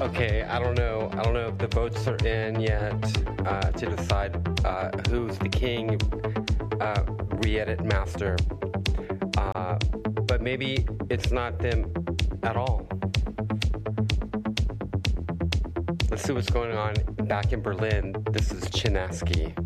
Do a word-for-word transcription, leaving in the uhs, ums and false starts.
Okay, I don't know. I don't know if the votes are in yet uh, to decide uh, who's the king, uh, re-edit master. Uh, but maybe it's not them at all. Let's see what's going on back in Berlin. This is Chinaski.